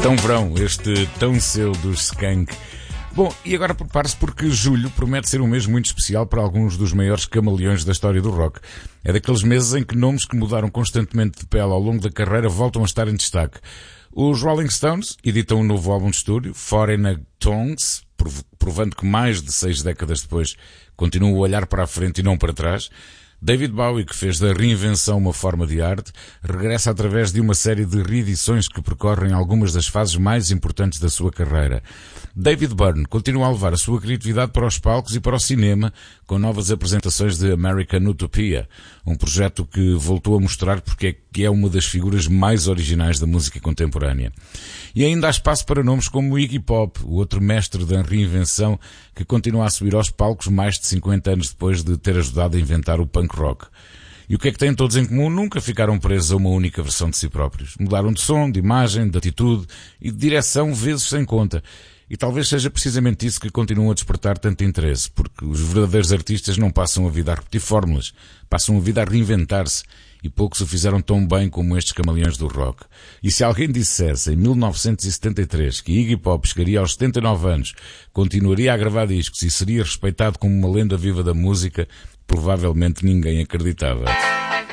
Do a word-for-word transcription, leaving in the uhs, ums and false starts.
Tão verão, este tão seu dos Skank. Bom, e agora prepare-se porque julho promete ser um mês muito especial para alguns dos maiores camaleões da história do rock. É daqueles meses em que nomes que mudaram constantemente de pele ao longo da carreira voltam a estar em destaque. Os Rolling Stones editam um novo álbum de estúdio, Foreigner Tongues, provando que mais de seis décadas depois continuam a olhar para a frente e não para trás. David Bowie, que fez da reinvenção uma forma de arte, regressa através de uma série de reedições que percorrem algumas das fases mais importantes da sua carreira. David Byrne continua a levar a sua criatividade para os palcos e para o cinema, com novas apresentações de American Utopia, um projeto que voltou a mostrar porque é que é uma das figuras mais originais da música contemporânea. E ainda há espaço para nomes como Iggy Pop, o outro mestre da reinvenção, que continua a subir aos palcos mais de cinquenta anos depois de ter ajudado a inventar o punk rock. E o que é que têm todos em comum? Nunca ficaram presos a uma única versão de si próprios. Mudaram de som, de imagem, de atitude e de direção vezes sem conta. E talvez seja precisamente isso que continua a despertar tanto interesse, porque os verdadeiros artistas não passam a vida a repetir fórmulas, passam a vida a reinventar-se, e poucos o fizeram tão bem como estes camaleões do rock. E se alguém dissesse em mil novecentos e setenta e três que Iggy Pop chegaria aos setenta e nove anos, continuaria a gravar discos e seria respeitado como uma lenda viva da música, provavelmente ninguém acreditava.